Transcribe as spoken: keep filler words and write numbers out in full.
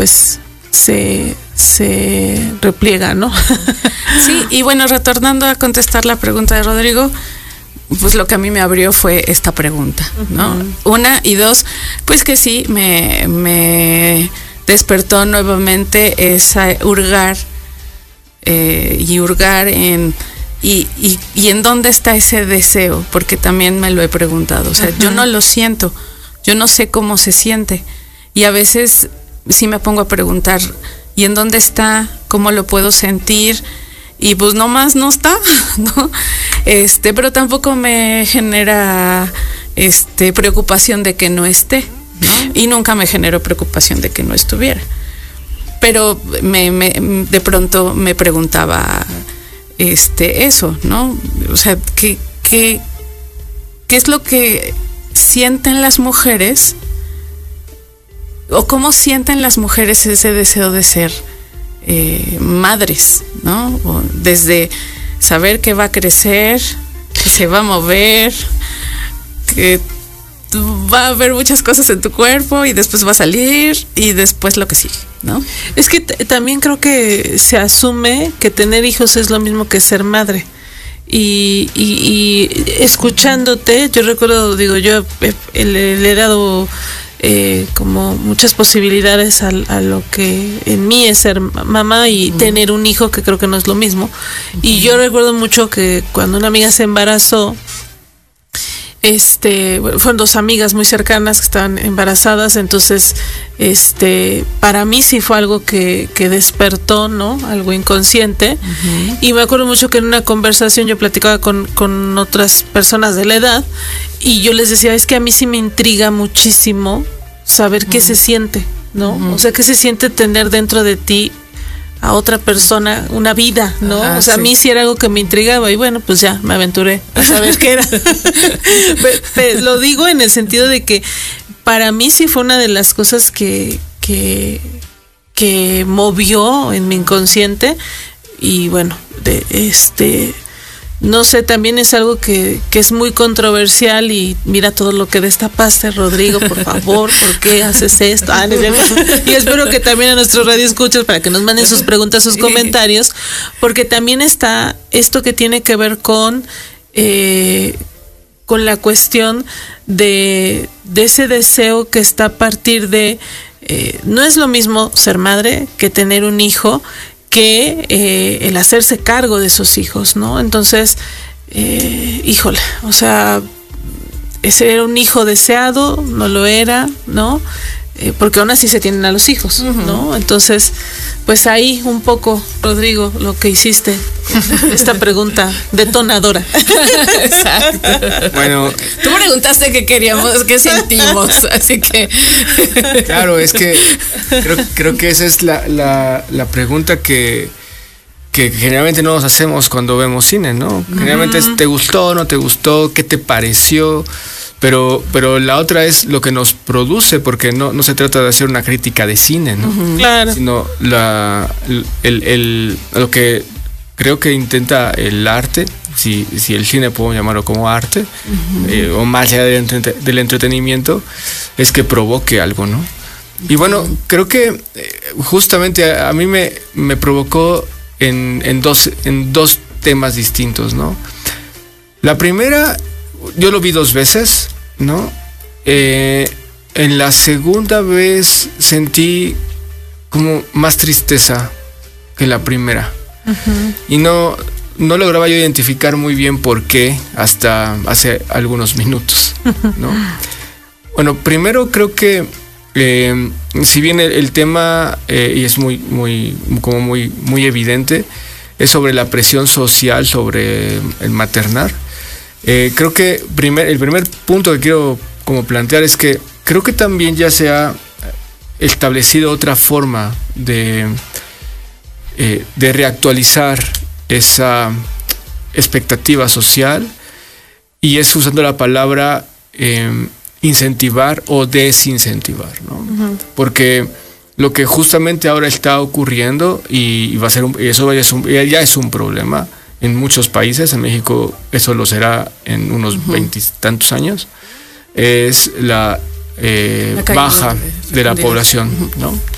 pues se, se repliega, ¿no? Sí, y bueno, retornando a contestar la pregunta de Rodrigo, pues lo que a mí me abrió fue esta pregunta, ¿no? Uh-huh. Una, y dos, pues que sí, me, me despertó nuevamente esa hurgar, eh, y hurgar en, y, y, y en dónde está ese deseo, porque también me lo he preguntado, o sea, uh-huh. yo no lo siento, yo no sé cómo se siente, y a veces sí me pongo a preguntar, ¿y en dónde está? ¿Cómo lo puedo sentir? Y pues nomás no está, ¿no? Este, pero tampoco me genera este preocupación de que no esté, ¿no? Y nunca me generó preocupación de que no estuviera. Pero me, me de pronto me preguntaba este eso, ¿no? O sea, ¿qué, qué, qué es lo que sienten las mujeres? ¿O cómo sienten las mujeres ese deseo de ser Eh, madres, ¿no? O desde saber que va a crecer, que se va a mover, que va a haber muchas cosas en tu cuerpo y después va a salir y después lo que sigue, ¿no? Es que t- también creo que se asume que tener hijos es lo mismo que ser madre. Y, y, y escuchándote, yo recuerdo, digo, yo eh, le, le he dado Eh, como muchas posibilidades a, a lo que en mí es ser mamá y uh-huh. tener un hijo, que creo que no es lo mismo. Uh-huh. Y yo recuerdo mucho que cuando una amiga se embarazó, este, fueron dos amigas muy cercanas que estaban embarazadas, entonces, este, para mí sí fue algo que, que despertó, ¿no? Algo inconsciente. Uh-huh. Y me acuerdo mucho que en una conversación yo platicaba con, con otras personas de la edad y yo les decía, es que a mí sí me intriga muchísimo saber uh-huh. qué se siente, ¿no? Uh-huh. O sea, qué se siente tener dentro de ti a otra persona, una vida, ¿no? Ajá, o sea, sí. A mí sí era algo que me intrigaba y bueno, pues ya me aventuré a saber qué era. Pero, pero lo digo en el sentido de que para mí sí fue una de las cosas que, que, que movió en mi inconsciente y bueno, de este... No sé, también es algo que, que es muy controversial y mira todo lo que destapaste, Rodrigo, por favor, ¿por qué haces esto? Ah, no, y espero que también a nuestros radioescuchas para que nos manden sus preguntas, sus comentarios, porque también está esto que tiene que ver con, eh, con la cuestión de, de ese deseo que está a partir de, eh, no es lo mismo ser madre que tener un hijo, que eh, el hacerse cargo de esos hijos, ¿no? Entonces, eh, híjole, o sea, ese era un hijo deseado, no lo era, ¿no? Eh, porque aún así se tienen a los hijos, uh-huh. ¿no? Entonces, pues ahí un poco, Rodrigo, lo que hiciste, esta pregunta detonadora. Exacto. Bueno, tú preguntaste qué queríamos, qué sentimos, así que... Claro, es que creo, creo que esa es la, la, la pregunta que, que generalmente no nos hacemos cuando vemos cine, ¿no? Generalmente uh-huh. es, ¿te gustó, no te gustó? ¿Qué te pareció? Pero, pero la otra es lo que nos produce, porque no, no se trata de hacer una crítica de cine, ¿no? Uh-huh. Claro. Sino la, el, el, lo que creo que intenta el arte, si, si el cine podemos llamarlo como arte, uh-huh. eh, o más allá del, entre, del entretenimiento, es que provoque algo, ¿no? Uh-huh. Y bueno, creo que justamente a, a mí me, me provocó en, en, dos, en dos temas distintos, ¿no? La primera, yo lo vi dos veces, ¿no? Eh, en la segunda vez sentí como más tristeza que la primera. Uh-huh. Y no, no lograba yo identificar muy bien por qué hasta hace algunos minutos, ¿no? Bueno, primero creo que eh, si bien el, el tema, eh, y es muy, muy, como muy, muy evidente, es sobre la presión social sobre el maternar. Eh, creo que primer, el primer punto que quiero como plantear es que creo que también ya se ha establecido otra forma de, eh, de reactualizar esa expectativa social, y es usando la palabra eh, incentivar o desincentivar, ¿no? Uh-huh. Porque lo que justamente ahora está ocurriendo, y, y va a ser un, y eso ya es un, ya es un problema en muchos países, en México eso lo será en unos veintitantos uh-huh. años, es la, eh, la baja de, de la población, uh-huh. ¿no?